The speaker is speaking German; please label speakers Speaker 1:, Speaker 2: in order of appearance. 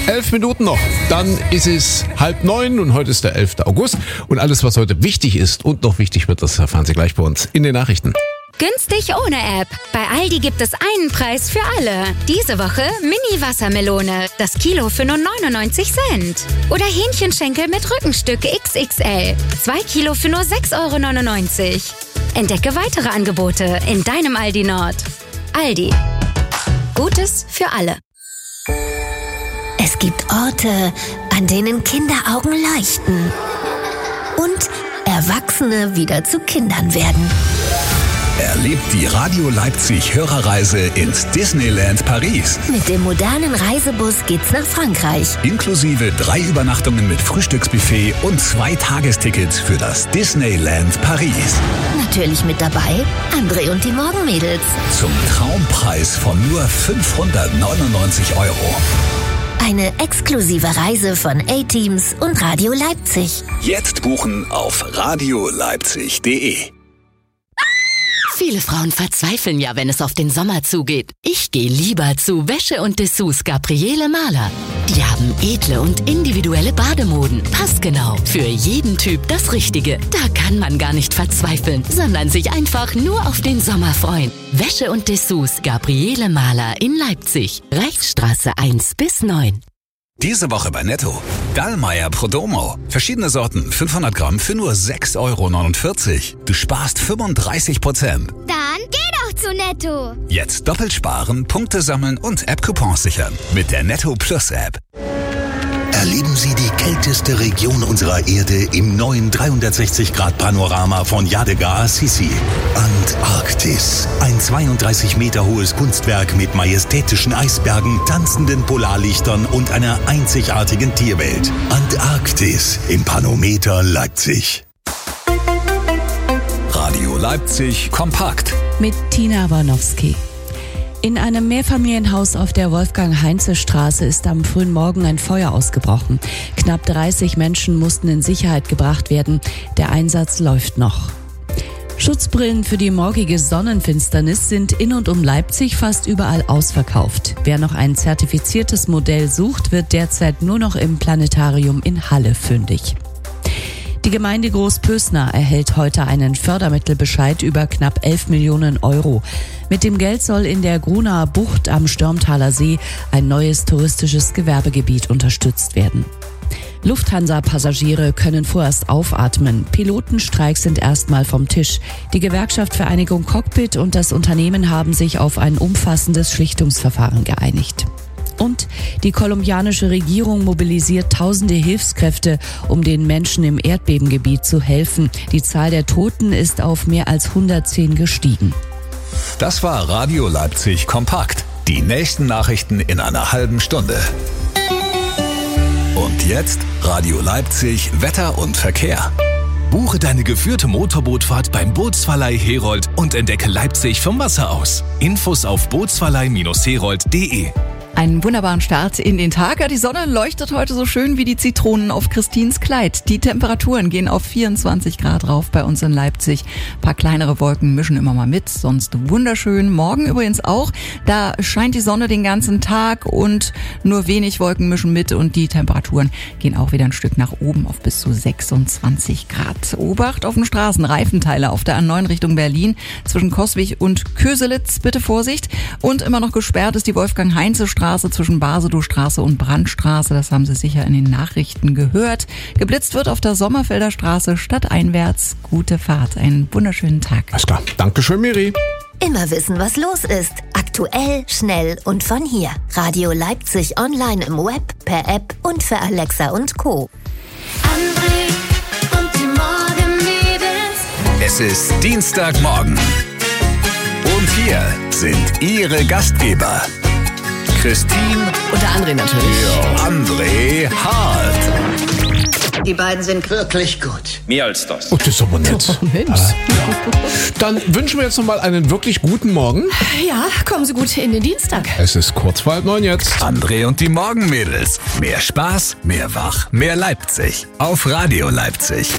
Speaker 1: 11 Minuten noch, dann ist es 8:30 und heute ist der 11. August. Und alles, was heute wichtig ist und noch wichtig wird, das erfahren Sie gleich bei uns in den Nachrichten.
Speaker 2: Günstig ohne App. Bei Aldi gibt es einen Preis für alle. Diese Woche Mini-Wassermelone. Das Kilo für nur 99 Cent. Oder Hähnchenschenkel mit Rückenstück XXL. 2 Kilo für nur 6,99 €. Entdecke weitere Angebote in deinem Aldi Nord. Aldi. Gutes für alle.
Speaker 3: Es gibt Orte, an denen Kinderaugen leuchten. Und Erwachsene wieder zu Kindern werden.
Speaker 4: Erlebt die Radio Leipzig Hörerreise ins Disneyland Paris.
Speaker 3: Mit dem modernen Reisebus geht's nach Frankreich.
Speaker 4: Inklusive 3 Übernachtungen mit Frühstücksbuffet und 2 Tagestickets für das Disneyland Paris.
Speaker 3: Natürlich mit dabei André und die Morgenmädels.
Speaker 4: Zum Traumpreis von nur 599 €.
Speaker 3: Eine exklusive Reise von A-Teams und Radio Leipzig.
Speaker 4: Jetzt buchen auf radioleipzig.de.
Speaker 5: Viele Frauen verzweifeln ja, wenn es auf den Sommer zugeht. Ich gehe lieber zu Wäsche und Dessous Gabriele Mahler. Die haben edle und individuelle Bademoden. Passgenau. Für jeden Typ das Richtige. Da kann man gar nicht verzweifeln, sondern sich einfach nur auf den Sommer freuen. Wäsche und Dessous Gabriele Mahler in Leipzig. Reichsstraße 1 bis 9.
Speaker 4: Diese Woche bei Netto. Dallmayr Prodomo. Verschiedene Sorten, 500 Gramm für nur 6,49 €. Du sparst 35%.
Speaker 6: Dann geh doch zu Netto.
Speaker 4: Jetzt doppelt sparen, Punkte sammeln und App-Coupons sichern. Mit der Netto Plus App.
Speaker 7: Erleben Sie die kälteste Region unserer Erde im neuen 360-Grad-Panorama von Yadega Assisi. Antarktis. Ein 32 Meter hohes Kunstwerk mit majestätischen Eisbergen, tanzenden Polarlichtern und einer einzigartigen Tierwelt. Antarktis im Panometer Leipzig.
Speaker 4: Radio Leipzig kompakt.
Speaker 8: Mit Tina Warnowski. In einem Mehrfamilienhaus auf der Wolfgang-Heinze-Straße ist am frühen Morgen ein Feuer ausgebrochen. Knapp 30 Menschen mussten in Sicherheit gebracht werden. Der Einsatz läuft noch. Schutzbrillen für die morgige Sonnenfinsternis sind in und um Leipzig fast überall ausverkauft. Wer noch ein zertifiziertes Modell sucht, wird derzeit nur noch im Planetarium in Halle fündig. Die Gemeinde Großpösna erhält heute einen Fördermittelbescheid über knapp 11 Millionen €. Mit dem Geld soll in der Grunaer Bucht am Störmtaler See ein neues touristisches Gewerbegebiet unterstützt werden. Lufthansa-Passagiere können vorerst aufatmen. Pilotenstreiks sind erstmal vom Tisch. Die Gewerkschaft Vereinigung Cockpit und das Unternehmen haben sich auf ein umfassendes Schlichtungsverfahren geeinigt. Und die kolumbianische Regierung mobilisiert tausende Hilfskräfte, um den Menschen im Erdbebengebiet zu helfen. Die Zahl der Toten ist auf mehr als 110 gestiegen.
Speaker 4: Das war Radio Leipzig kompakt. Die nächsten Nachrichten in einer halben Stunde. Und jetzt Radio Leipzig Wetter und Verkehr.
Speaker 9: Buche deine geführte Motorbootfahrt beim Bootsverleih Herold und entdecke Leipzig vom Wasser aus. Infos auf bootsverleih-herold.de.
Speaker 10: Einen wunderbaren Start in den Tag. Die Sonne leuchtet heute so schön wie die Zitronen auf Christins Kleid. Die Temperaturen gehen auf 24 Grad rauf bei uns in Leipzig. Ein paar kleinere Wolken mischen immer mal mit, sonst wunderschön. Morgen übrigens auch. Da scheint die Sonne den ganzen Tag und nur wenig Wolken mischen mit und die Temperaturen gehen auch wieder ein Stück nach oben auf bis zu 26 Grad. Obacht auf den Straßen, Reifenteile auf der A9 Richtung Berlin zwischen Coswig und Köselitz. Bitte Vorsicht. Und immer noch gesperrt ist die Wolfgang-Heinze-Straße zwischen Basedowstraße und Brandstraße. Das haben Sie sicher in den Nachrichten gehört. Geblitzt wird auf der Sommerfelder Straße stadteinwärts. Gute Fahrt. Einen wunderschönen Tag.
Speaker 1: Alles klar. Dankeschön, Miri.
Speaker 3: Immer wissen, was los ist. Aktuell, schnell und von hier. Radio Leipzig online im Web, per App und für Alexa und Co.
Speaker 6: André und die Morgenmädels.
Speaker 4: Es ist Dienstagmorgen. Und hier sind Ihre Gastgeber. Christine
Speaker 5: Und der André natürlich.
Speaker 4: und André Hart.
Speaker 11: Die beiden sind wirklich gut.
Speaker 12: Mehr als das.
Speaker 1: Oh, das ist aber nett.
Speaker 8: Mensch.
Speaker 1: Dann wünschen wir jetzt nochmal einen wirklich guten Morgen.
Speaker 8: Ja, kommen Sie gut in den Dienstag.
Speaker 1: Es ist kurz vor 8:30 jetzt.
Speaker 4: André und die Morgenmädels. Mehr Spaß, mehr Wach, mehr Leipzig. Auf Radio Leipzig.